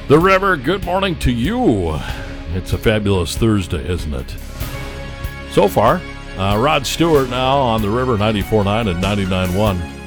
The River, good morning to you. It's a fabulous Thursday, isn't it? So far, Rod Stewart now on the River 94.9 and 99.1.